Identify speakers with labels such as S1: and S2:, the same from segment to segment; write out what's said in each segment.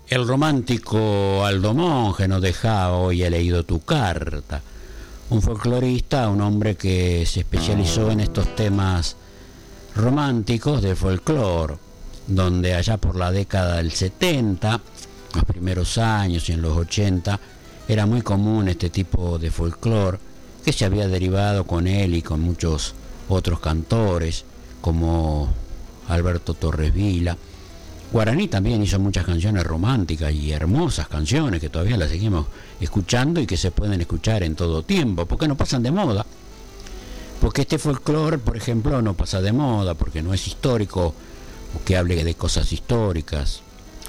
S1: El romántico Aldo Monge nos dejaba hoy, he leído tu carta. Un folclorista, un hombre que se especializó en estos temas románticos del folclore, donde allá por la década del 70, los primeros años y en los 80, era muy común este tipo de folclore que se había derivado con él y con muchos otros cantores, como Alberto Torres Vila. Guaraní también hizo muchas canciones románticas y hermosas canciones que todavía las seguimos escuchando y que se pueden escuchar en todo tiempo, porque no pasan de moda. Porque este folclore, por ejemplo, no pasa de moda, porque no es histórico o que hable de cosas históricas,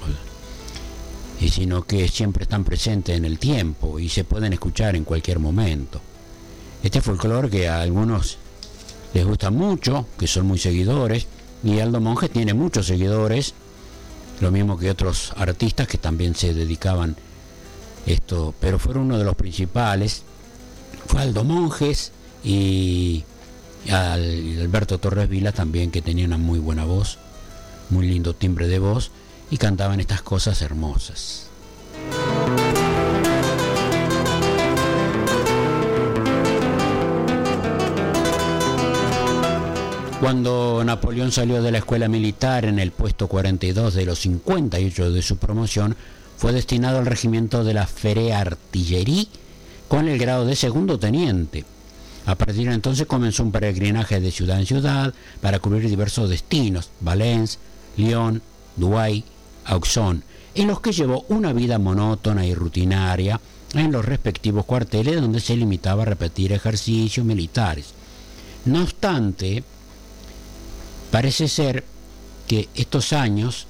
S1: sino que siempre están presentes en el tiempo y se pueden escuchar en cualquier momento. Este folclore que a algunos les gusta mucho, que son muy seguidores, y Aldo Monge tiene muchos seguidores, lo mismo que otros artistas que también se dedicaban esto, pero fueron uno de los principales. Fue Aldo Monges y Alberto Torres Vila también, que tenía una muy buena voz, muy lindo timbre de voz, y cantaban estas cosas hermosas. Cuando Napoleón salió de la escuela militar en el puesto 42 de los 58 de su promoción, fue destinado al regimiento de la Fédère Artillerie con el grado de segundo teniente. A partir de entonces comenzó un peregrinaje de ciudad en ciudad para cubrir diversos destinos, Valence, Lyon, Douai, Auxonne, en los que llevó una vida monótona y rutinaria en los respectivos cuarteles donde se limitaba a repetir ejercicios militares. No obstante, parece ser que estos años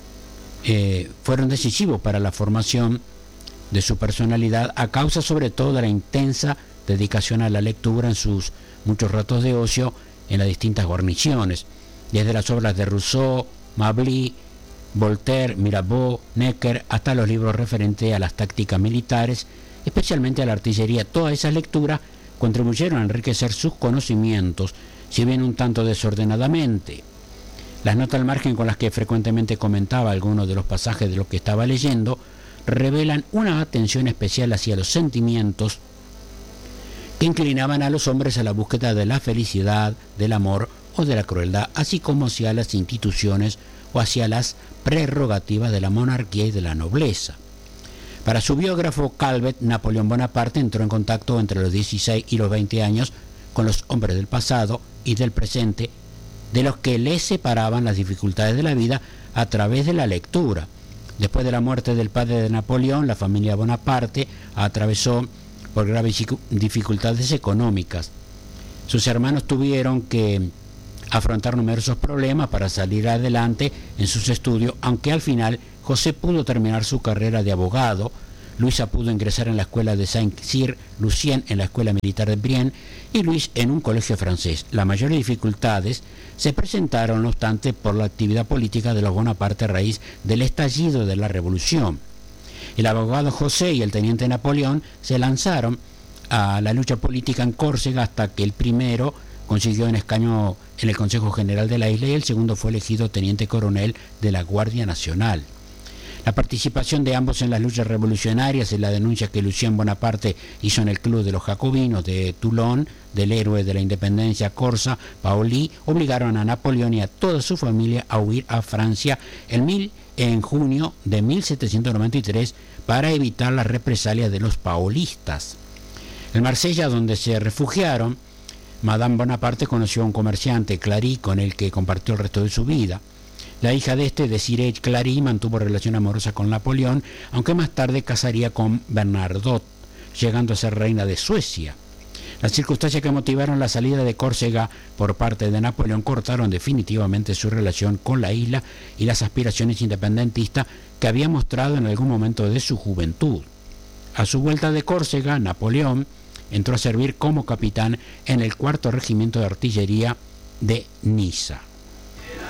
S1: fueron decisivos para la formación de su personalidad, a causa sobre todo de la intensa dedicación a la lectura en sus muchos ratos de ocio en las distintas guarniciones, desde las obras de Rousseau, Mably, Voltaire, Mirabeau, Necker, hasta los libros referentes a las tácticas militares, especialmente a la artillería. Todas esas lecturas contribuyeron a enriquecer sus conocimientos, si bien un tanto desordenadamente. Las notas al margen con las que frecuentemente comentaba algunos de los pasajes de lo que estaba leyendo revelan una atención especial hacia los sentimientos que inclinaban a los hombres a la búsqueda de la felicidad, del amor o de la crueldad, así como hacia las instituciones o hacia las prerrogativas de la monarquía y de la nobleza. Para su biógrafo Calvet, Napoleón Bonaparte entró en contacto entre los 16 y los 20 años con los hombres del pasado y del presente, de los que le separaban las dificultades de la vida a través de la lectura. Después de la muerte del padre de Napoleón, la familia Bonaparte atravesó por graves dificultades económicas. Sus hermanos tuvieron que afrontar numerosos problemas para salir adelante en sus estudios, aunque al final José pudo terminar su carrera de abogado, Luisa pudo ingresar en la escuela de Saint-Cyr, Lucien en la escuela militar de Brienne y Luis en un colegio francés. Las mayores dificultades se presentaron, no obstante, por la actividad política de los Bonaparte a raíz del estallido de la revolución. El abogado José y el teniente Napoleón se lanzaron a la lucha política en Córcega hasta que el primero consiguió un escaño en el Consejo General de la isla y el segundo fue elegido teniente coronel de la Guardia Nacional. La participación de ambos en las luchas revolucionarias y la denuncia que Lucien Bonaparte hizo en el Club de los Jacobinos de Toulon del héroe de la independencia corsa, Paoli, obligaron a Napoleón y a toda su familia a huir a Francia en junio de 1793 para evitar las represalias de los paolistas. En Marsella, donde se refugiaron, Madame Bonaparte conoció a un comerciante, Clary, con el que compartió el resto de su vida. La hija de este, Desirée Clary, mantuvo relación amorosa con Napoleón, aunque más tarde casaría con Bernadotte, llegando a ser reina de Suecia. Las circunstancias que motivaron la salida de Córcega por parte de Napoleón cortaron definitivamente su relación con la isla y las aspiraciones independentistas que había mostrado en algún momento de su juventud. A su vuelta de Córcega, Napoleón entró a servir como capitán en el 4º Regimiento de Artillería de Niza.